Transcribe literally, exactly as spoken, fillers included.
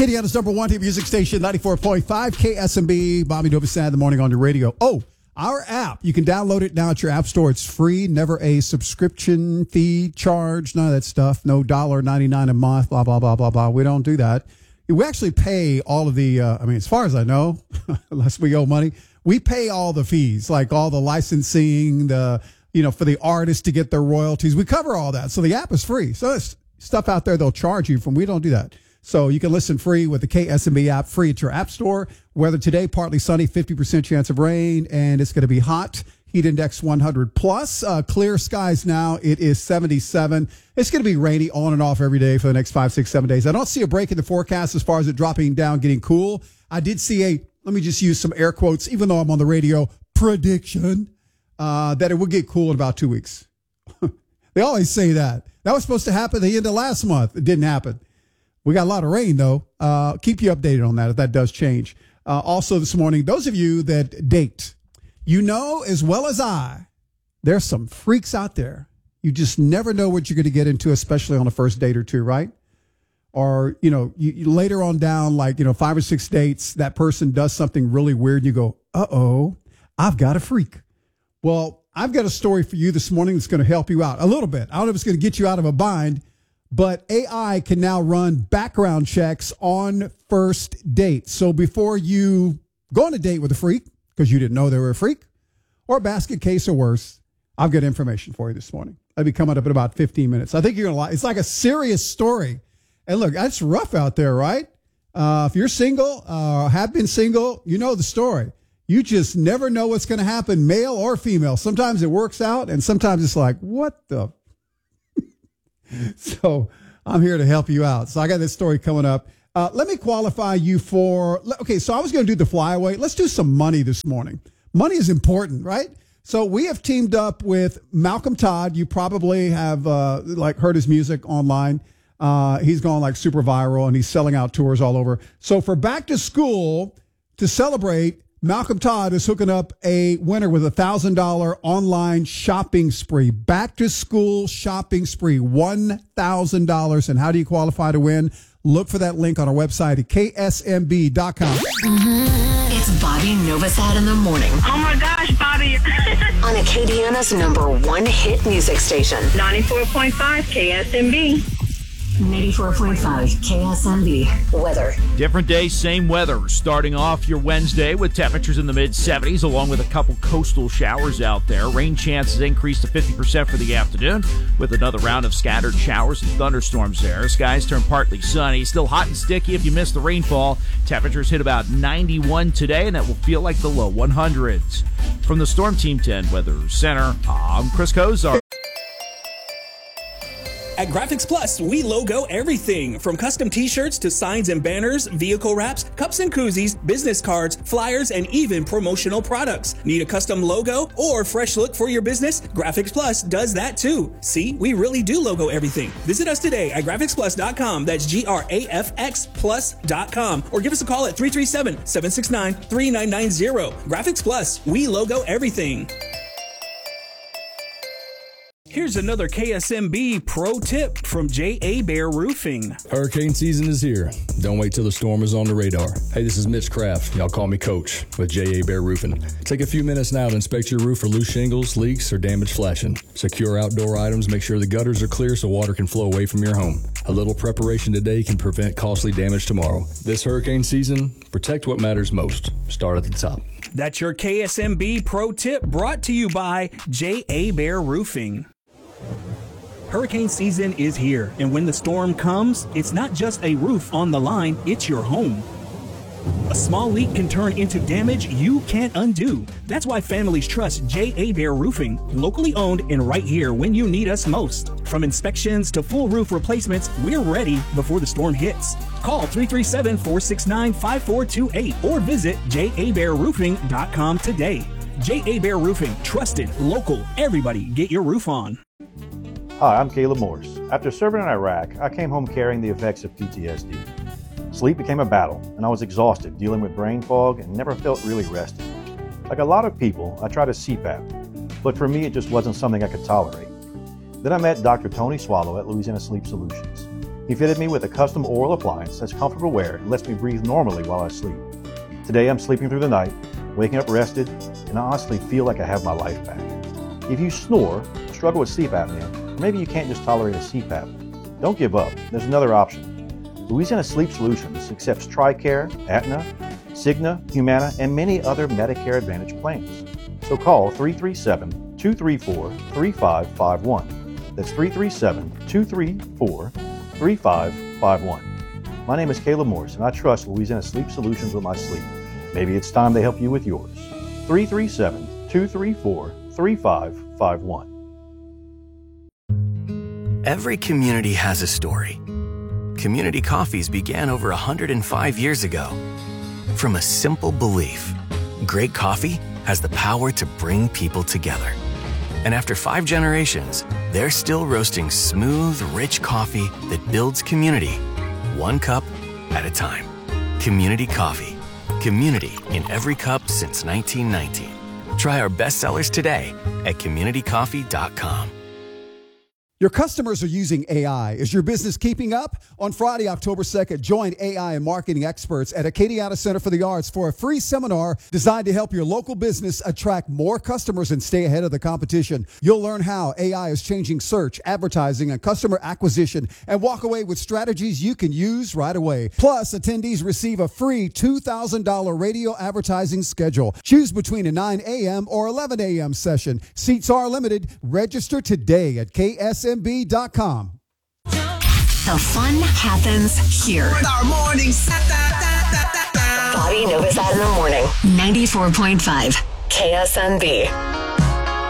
Indiana's number one hit music station, ninety-four point five K S M B. Bobby Novosad in the morning on your radio. Oh, our app. You can download it now at your app store. It's free. Never a subscription fee charge. None of that stuff. No one dollar and ninety-nine cents a month. Blah, blah, blah, blah, blah. We don't do that. We actually pay all of the, uh, I mean, as far as I know, unless we owe money, we pay all the fees, like all the licensing, the, you know, for the artists to get their royalties. We cover all that. So the app is free. So there's stuff out there they'll charge you from. We don't do that. So you can listen free with the K S M B app, free at your app store. Weather today, partly sunny, fifty percent chance of rain, and it's going to be hot. Heat index one hundred plus. Uh, clear skies now. It is seventy-seven. It's going to be rainy on and off every day for the next five, six, seven days. I don't see a break in the forecast as far as it dropping down, getting cool. I did see a, let me just use some air quotes, even though I'm on the radio, prediction uh, that it will get cool in about two weeks. They always say that. That was supposed to happen at the end of last month. It didn't happen. We got a lot of rain, though. Uh, keep you updated on that if that does change. Uh, also this morning, those of you that date, you know as well as I, there's some freaks out there. You just never know what you're going to get into, especially on a first date or two, right? Or, you know, you, you later on down, like, you know, five or six dates, that person does something really weird. And you go, uh-oh, I've got a freak. Well, I've got a story for you this morning that's going to help you out a little bit. I don't know if it's going to get you out of a bind, but A I can now run background checks on first dates. So before you go on a date with a freak, because you didn't know they were a freak, or a basket case or worse, I've got information for you this morning. I'll be coming up in about fifteen minutes. I think you're going to like it. It's like a serious story. And look, that's rough out there, right? Uh, if you're single, uh, have been single, you know the story. You just never know what's going to happen, male or female. Sometimes it works out, and sometimes it's like, what the? So I'm here to help you out. So I got this story coming up. Uh, let me qualify you for, okay, so I was going to do the flyaway. Let's do some money this morning. Money is important, right? So we have teamed up with Malcolm Todd. You probably have uh, like heard his music online. Uh, he's gone like super viral, and he's selling out tours all over. So for back to school, to celebrate, Malcolm Todd is hooking up a winner with a one thousand dollars online shopping spree. Back to school shopping spree, one thousand dollars. And how do you qualify to win? Look for that link on our website at K S M B dot com. Mm-hmm. It's Bobby Novosad in the morning. Oh my gosh, Bobby. On Acadiana's number one hit music station. ninety-four point five K S M B. ninety-four point five K S M B. Weather. Different day, same weather. Starting off your Wednesday with temperatures in the mid seventies, along with a couple coastal showers out there. Rain chances increase to fifty percent for the afternoon, with another round of scattered showers and thunderstorms there. Skies turn partly sunny. Still hot and sticky if you miss the rainfall. Temperatures hit about ninety-one today, and that will feel like the low one hundreds. From the Storm Team ten Weather Center, I'm Chris Kozar. At Graphics Plus, we logo everything from custom t-shirts to signs and banners, vehicle wraps, cups and koozies, business cards, flyers, and even promotional products. Need a custom logo or fresh look for your business? Graphics Plus does that too. See, we really do logo everything. Visit us today at graphics plus dot com. That's G R A F X plus dot com. Or give us a call at three three seven, seven six nine, three nine nine zero. Graphics Plus, we logo everything. Here's another K S M B pro tip from J A. Bear Roofing. Hurricane season is here. Don't wait till the storm is on the radar. Hey, this is Mitch Kraft. Y'all call me Coach with J A. Bear Roofing. Take a few minutes now to inspect your roof for loose shingles, leaks, or damaged flashing. Secure outdoor items. Make sure the gutters are clear so water can flow away from your home. A little preparation today can prevent costly damage tomorrow. This hurricane season, protect what matters most. Start at the top. That's your K S M B pro tip brought to you by J A. Bear Roofing. Hurricane season is here, and when the storm comes, it's not just a roof on the line, it's your home. A small leak can turn into damage you can't undo. That's why families trust J A. Bear Roofing, locally owned and right here when you need us most. From inspections to full roof replacements, we're ready before the storm hits. Call three three seven, four six nine, five four two eight or visit J A bear roofing dot com today. J A. Bear Roofing, trusted, local, everybody get your roof on. Hi, I'm Caleb Morris. After serving in Iraq, I came home carrying the effects of P T S D. Sleep became a battle, and I was exhausted dealing with brain fog and never felt really rested. Like a lot of people, I tried a C PAP, but for me it just wasn't something I could tolerate. Then I met Doctor Tony Swallow at Louisiana Sleep Solutions. He fitted me with a custom oral appliance that's comfortable to wear and lets me breathe normally while I sleep. Today I'm sleeping through the night, waking up rested, and I honestly feel like I have my life back. If you snore, struggle with sleep apnea, or maybe you can't just tolerate a C PAP, don't give up. There's another option. Louisiana Sleep Solutions accepts TRICARE, Aetna, Cigna, Humana, and many other Medicare Advantage plans. So call three three seven, two three four, three five five one. That's three three seven, two three four, three five five one. My name is Caleb Morris, and I trust Louisiana Sleep Solutions with my sleep. Maybe it's time they help you with yours. three three seven, two three four, three five five one. Every community has a story. Community Coffees began over one hundred five years ago. From a simple belief, great coffee has the power to bring people together. And after five generations, they're still roasting smooth, rich coffee that builds community, one cup at a time. Community Coffee. Community in every cup since nineteen nineteen. Try our bestsellers today at community coffee dot com. Your customers are using A I. Is your business keeping up? On Friday, October second, join A I and marketing experts at Acadiana Center for the Arts for a free seminar designed to help your local business attract more customers and stay ahead of the competition. You'll learn how A I is changing search, advertising, and customer acquisition, and walk away with strategies you can use right away. Plus, attendees receive a free two thousand dollars radio advertising schedule. Choose between a nine a.m. or eleven a.m. session. Seats are limited. Register today at K S M B dot com. The fun happens here. Our mornings. Bobby Novosad in the morning. ninety-four point five K S M B.